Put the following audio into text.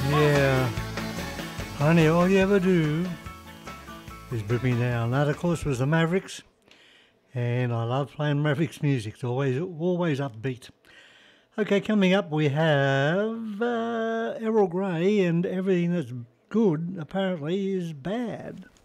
Yeah, honey, all you ever do is bring me down. That, of course, was the Mavericks, and I love playing Mavericks music. It's always upbeat. Okay, coming up we have Errol Grey, and everything that's good apparently is bad.